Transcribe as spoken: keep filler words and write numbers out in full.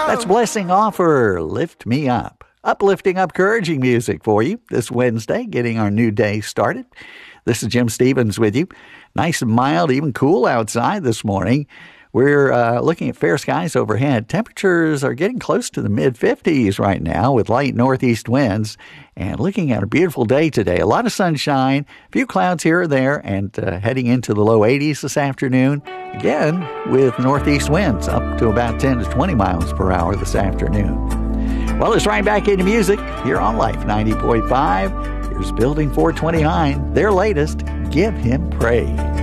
That's Blessing Offer, Lift Me Up. Uplifting, encouraging music for you this Wednesday, getting our new day started. This is Jim Stevens with you. Nice and mild, even cool outside this morning. We're uh, looking at fair skies overhead. Temperatures are getting close to the mid fifties right now with light northeast winds. And looking at a beautiful day today. A lot of sunshine, a few clouds here or there, and uh, heading into the low eighties this afternoon. Again, with northeast winds up to about ten to twenty miles per hour this afternoon. Well, it's right back into music here on Life ninety point five. Here's Building four twenty-nine, their latest, Give Him Praise.